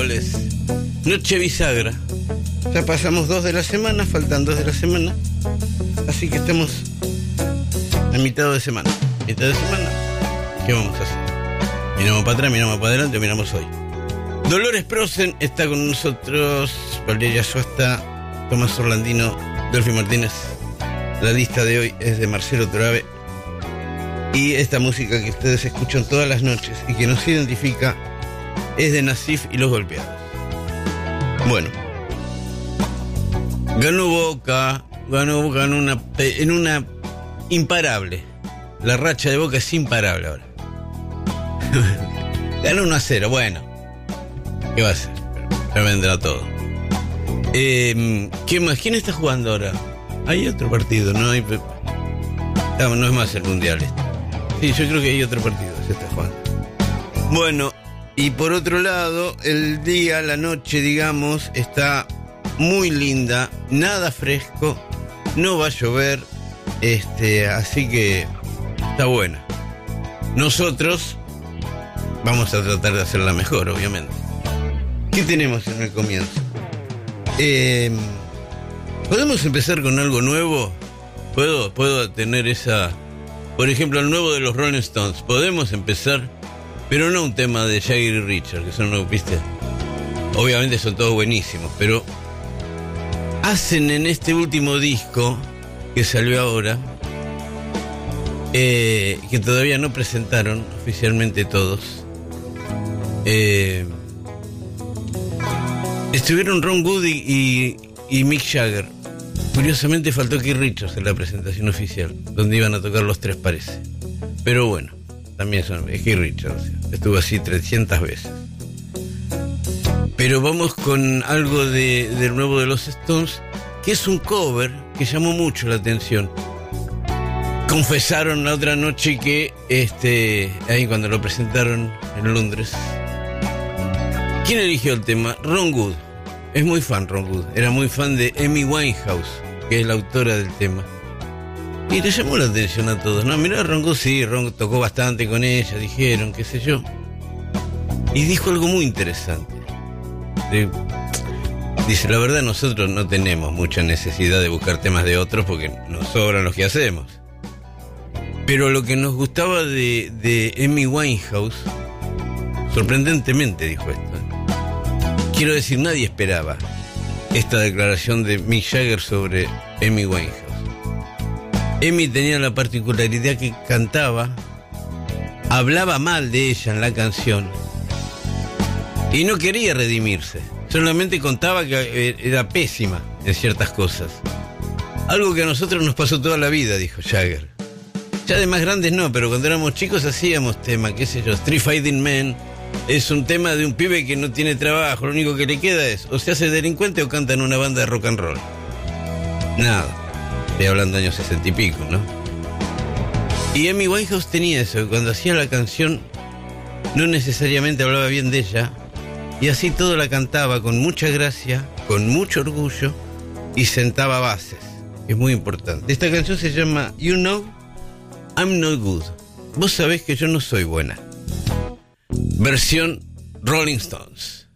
miércoles, noche bisagra. Ya pasamos 2 de la semana, faltan 2 de la semana. Así que estamos a mitad de semana. Mitad de semana, ¿qué vamos a hacer? Miramos para atrás, miramos para adelante, miramos hoy. Dolores Prosen está con nosotros, Valeria Suasta, Tomás Orlandino, Delfi Martínez. La lista de hoy es de Marcelo Torabe. Y esta música que ustedes escuchan todas las noches y que nos identifica es de Nasif y Los Golpeados. Bueno, ganó Boca en una imparable. La racha de Boca es imparable ahora. Ganó 1-0, bueno. ¿Qué va a hacer? Ya vendrá todo. ¿Qué más? ¿Quién está jugando ahora? Hay otro partido, no hay... No es más el Mundial este. Sí, yo creo que hay otro partido, se está jugando. Bueno, y por otro lado, el día, la noche, digamos, está muy linda, nada fresco, no va a llover, así que está buena. Nosotros vamos a tratar de hacerla mejor, obviamente. ¿Qué tenemos en el comienzo? ¿Podemos empezar con algo nuevo? ¿Puedo tener esa... Por ejemplo, el nuevo de los Rolling Stones. Podemos empezar, pero no un tema de Jagger y Richard, que son nuevos, ¿viste? Obviamente son todos buenísimos, pero hacen en este último disco que salió ahora, que todavía no presentaron oficialmente todos. Estuvieron Ron Wood y Mick Jagger. Curiosamente faltó Keith Richards en la presentación oficial, donde iban a tocar los tres, parece. Pero bueno, también es Keith Richards. Estuvo así 300 veces. Pero vamos con algo del nuevo de los Stones, que es un cover que llamó mucho la atención. Confesaron la otra noche que, ahí cuando lo presentaron en Londres. ¿Quién eligió el tema? Ron Wood. Es muy fan Ron Wood. Era muy fan de Amy Winehouse, que es la autora del tema. Y le llamó la atención a todos. No, mirá, Ron Wood, sí, Ron tocó bastante con ella, dijeron, qué sé yo. Y dijo algo muy interesante. Dice, la verdad nosotros no tenemos mucha necesidad de buscar temas de otros porque nos sobran los que hacemos. Pero lo que nos gustaba de Amy Winehouse, sorprendentemente dijo esto. Quiero decir, nadie esperaba esta declaración de Mick Jagger sobre Amy Winehouse. Amy tenía la particularidad que cantaba, hablaba mal de ella en la canción y no quería redimirse. Solamente contaba que era pésima en ciertas cosas. Algo que a nosotros nos pasó toda la vida, dijo Jagger. Ya de más grandes no, pero cuando éramos chicos hacíamos tema, qué sé yo, Street Fighting Man. Es un tema de un pibe que no tiene trabajo, lo único que le queda es o se hace delincuente o canta en una banda de rock and roll. Nada, estoy hablando de años 60 y pico, ¿no? Y Amy Winehouse tenía eso, que cuando hacía la canción no necesariamente hablaba bien de ella, y así todo la cantaba con mucha gracia, con mucho orgullo, y sentaba bases, que es muy importante. Esta canción se llama You Know I'm No Good. Vos sabés que yo no soy buena. Versión Rolling Stones.